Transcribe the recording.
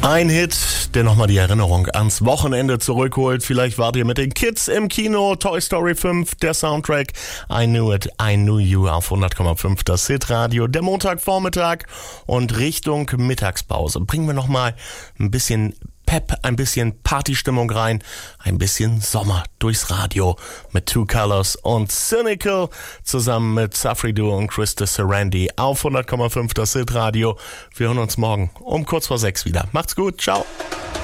Ein Hit, der nochmal die Erinnerung ans Wochenende zurückholt. Vielleicht wart ihr mit den Kids im Kino. Toy Story 5, der Soundtrack. I Knew It, I Knew You auf 100,5 das Hitradio. Der Montagvormittag und Richtung Mittagspause. Bringen wir nochmal ein bisschen Pep, ein bisschen Partystimmung rein, ein bisschen Sommer durchs Radio mit Two Colors und Cynical zusammen mit Safri Duo und Krista Sarandi auf 100,5 das Hitradio. Wir hören uns morgen um kurz vor 6 wieder. Macht's gut, ciao.